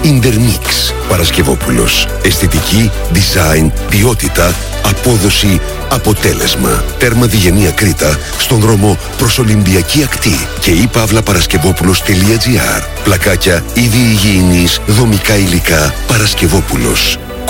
Intermix. Παρασκευόπουλος. Αισθητική, design, ποιότητα, απόδοση, αποτέλεσμα. Τέρμα Διγενεία Κρήτα, στον δρόμο προς Ολυμπιακή Ακτή και ipavlaparασκευόπουλος.gr. Πλακάκια, είδη υγιεινής, δομικά υλικά, Παρασκευόπουλος.